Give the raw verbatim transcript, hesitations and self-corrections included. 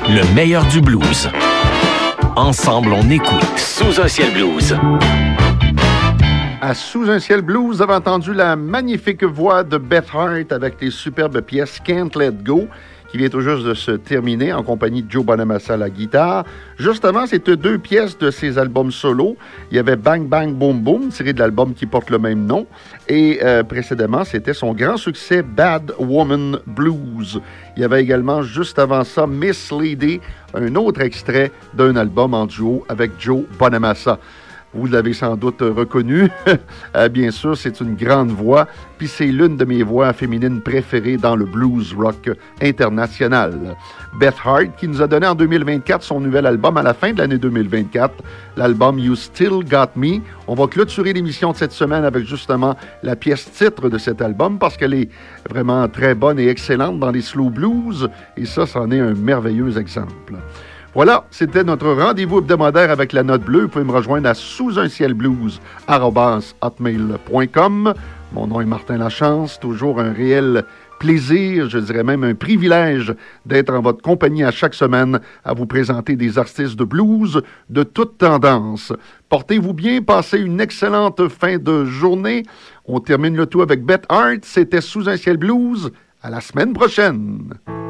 le meilleur du blues. Ensemble, on écoute Sous un ciel blues. À Sous un ciel blues, vous avez entendu la magnifique voix de Beth Hart avec les superbes pièces Can't Let Go, qui vient tout juste de se terminer en compagnie de Joe Bonamassa à la guitare. Juste avant, c'était deux pièces de ses albums solo. Il y avait Bang Bang Boom Boom, tiré de l'album qui porte le même nom. Et euh, précédemment, c'était son grand succès Bad Woman Blues. Il y avait également, juste avant ça, Miss Lady, un autre extrait d'un album en duo avec Joe Bonamassa. Vous l'avez sans doute reconnu. euh, bien sûr, c'est une grande voix, puis c'est l'une de mes voix féminines préférées dans le blues rock international. Beth Hart, qui nous a donné en deux mille vingt-quatre son nouvel album à la fin de l'année deux mille vingt-quatre, l'album You Still Got Me. On va clôturer l'émission de cette semaine avec justement la pièce titre de cet album, parce qu'elle est vraiment très bonne et excellente dans les slow blues, et ça, c'en est un merveilleux exemple. Voilà, c'était notre rendez-vous hebdomadaire avec la note bleue. Vous pouvez me rejoindre à sous un ciel blues arobase hotmail point com. Mon nom est Martin Lachance, toujours un réel plaisir, je dirais même un privilège d'être en votre compagnie à chaque semaine à vous présenter des artistes de blues de toute tendance. Portez-vous bien, passez une excellente fin de journée. On termine le tout avec Beth Hart, c'était Sous un ciel blues. À la semaine prochaine.